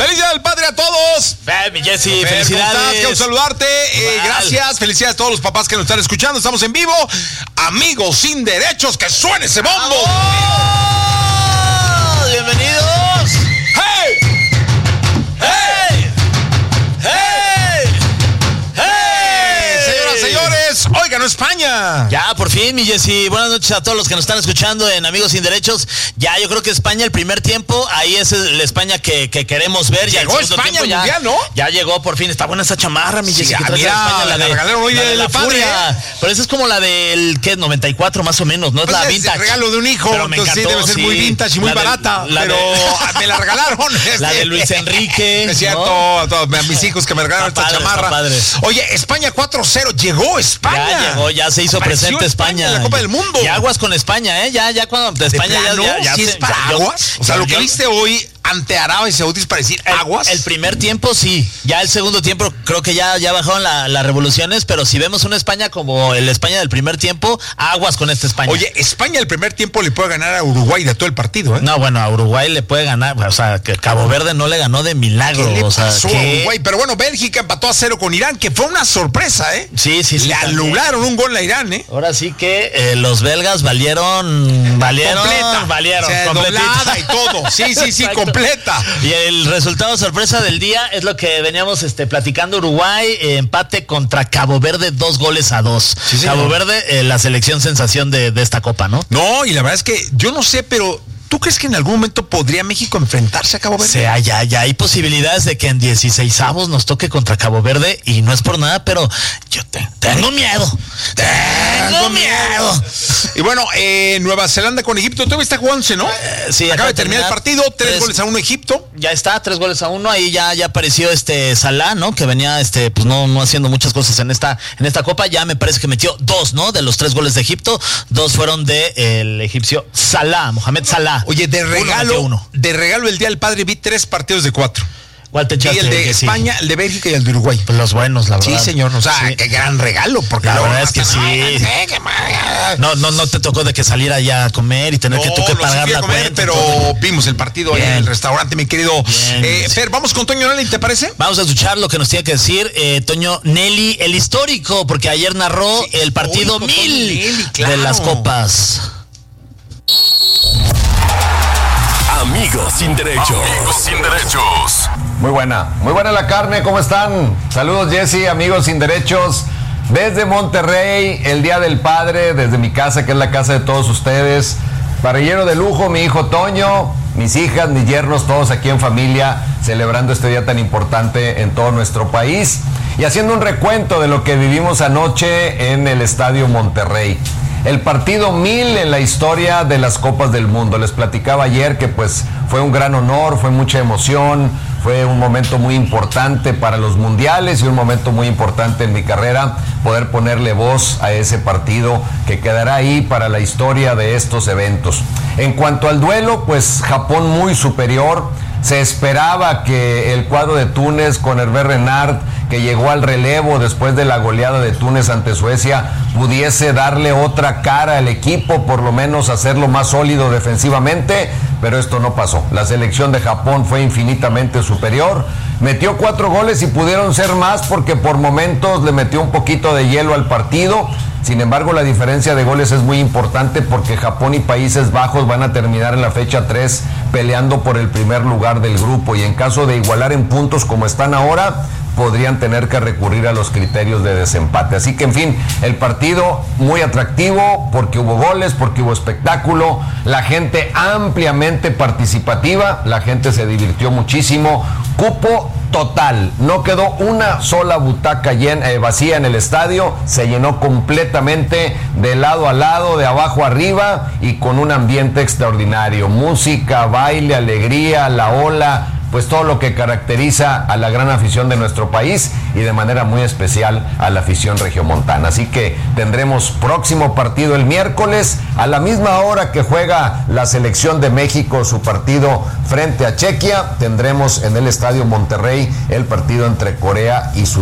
¡Feliz Día del Padre a todos! Mi Jessy, felicidades. ¿Cómo estás? Quiero saludarte. Gracias. Felicidades a todos los papás que nos están escuchando. Estamos en vivo. Amigos sin derechos, que suene ese bombo. ¡Oh! ¡Bienvenidos! ¡Hey! ¡Hey! ¡Hey! ¡Hey! Señoras, señores, oigan, España. Ya, por fin, mi Jessy. Buenas noches a todos los que nos están escuchando en Amigos Sin Derechos. Ya, yo creo que España, el primer tiempo, ahí es la España que queremos ver. Llegó España al Mundial, ¿no? Ya llegó, por fin. Está buena esa chamarra, mi Jessy. Mira, la regalaron hoy de la Furia. Pero esa es como la del, ¿qué? 94 más o menos, ¿no? Es la vintage. Es el regalo de un hijo, pero me entonces encantó, sí, debe ser muy vintage y muy barata. Pero me la regalaron. La de Luis Enrique. Es cierto, ¿no? a todos mis hijos que me regalaron esta chamarra. Oye, España 4-0, llegó España. Ya llegó, ya se hizo presente España en la Copa del Mundo. Y aguas con España, ¿eh? Ya cuando de España ya ¿sí es para aguas? O sea, lo que viste hoy ante Arabia Saudita es para decir aguas. El primer tiempo sí, ya el segundo tiempo creo que ya bajaron las revoluciones, pero si vemos una España como el España del primer tiempo, aguas con esta España. Oye, España el primer tiempo le puede ganar a Uruguay de todo el partido, ¿eh? No, bueno, a Uruguay le puede ganar, o sea, que Cabo Verde no le ganó de milagro. ¿Qué le o sea, pasó a Uruguay? Pero bueno, Bélgica empató a 0 con Irán, que fue una sorpresa, ¿eh? Sí. Le anularon un gol a Irán, ¿eh? Ahora sí que los belgas valieron. O sea, doblada y todo. Sí, completa. Y el resultado sorpresa del día es lo que veníamos platicando. Uruguay, empate contra Cabo Verde, 2-2. Sí, Cabo Verde, la selección sensación de esta copa, ¿no? No, y la verdad es que yo no sé, pero ¿tú crees que en algún momento podría México enfrentarse a Cabo Verde? O sea, ya hay posibilidades de que en 16avos nos toque contra Cabo Verde, y no es por nada, pero yo tengo miedo. Tengo miedo. Y bueno, Nueva Zelanda con Egipto, todavía está jugándose, ¿no? Sí, acaba de terminar el partido, 3-1 Egipto. Ya está, 3-1. Ahí ya apareció Salah, ¿no? Que venía pues no haciendo muchas cosas en esta copa. Ya me parece que metió 2, ¿no? De los 3 goles de Egipto, 2 fueron del egipcio Salah, Mohamed Salah. Oye, de regalo el Día del Padre vi 3 partidos de 4. ¿Cuál te echaste? Y el de España, el de Bélgica y el de Uruguay. Pues los buenos, la verdad. Sí, señor. O sea, qué gran regalo. Porque la verdad es que sí. No te tocó de que salir allá a comer y tener que pagar la cuenta. Pero vimos el partido en el restaurante, mi querido. Fer, vamos con Toño Nelly, ¿te parece? Vamos a escuchar lo que nos tiene que decir Toño Nelly, el histórico, porque ayer narró el partido 1000 de las copas. Amigos sin derechos. Amigos sin derechos. Muy buena la carne, ¿cómo están? Saludos, Jessy, amigos sin derechos. Desde Monterrey, el Día del Padre, desde mi casa, que es la casa de todos ustedes. Parrillero de lujo, mi hijo Toño, mis hijas, mis yernos, todos aquí en familia, celebrando este día tan importante en todo nuestro país. Y haciendo un recuento de lo que vivimos anoche en el Estadio Monterrey. El partido 1000 en la historia de las Copas del Mundo. Les platicaba ayer que pues fue un gran honor, fue mucha emoción, fue un momento muy importante para los mundiales y un momento muy importante en mi carrera, poder ponerle voz a ese partido que quedará ahí para la historia de estos eventos. En cuanto al duelo, pues Japón muy superior. Se esperaba que el cuadro de Túnez con Hervé Renard, que llegó al relevo después de la goleada de Túnez ante Suecia, pudiese darle otra cara al equipo, por lo menos hacerlo más sólido defensivamente, pero esto no pasó. La selección de Japón fue infinitamente superior, metió 4 goles y pudieron ser más porque por momentos le metió un poquito de hielo al partido. Sin embargo, la diferencia de goles es muy importante porque Japón y Países Bajos van a terminar en la fecha 3 peleando por el primer lugar del grupo, y en caso de igualar en puntos como están ahora, podrían tener que recurrir a los criterios de desempate. Así que, en fin, el partido muy atractivo porque hubo goles, porque hubo espectáculo, la gente ampliamente participativa, la gente se divirtió muchísimo, cupo total, no quedó una sola butaca vacía en el estadio, se llenó completamente de lado a lado, de abajo a arriba, y con un ambiente extraordinario, música, baile, alegría, la ola, pues todo lo que caracteriza a la gran afición de nuestro país y de manera muy especial a la afición regiomontana. Así que tendremos próximo partido el miércoles a la misma hora que juega la selección de México su partido frente a Chequia. Tendremos en el Estadio Monterrey el partido entre Corea y Sudáfrica.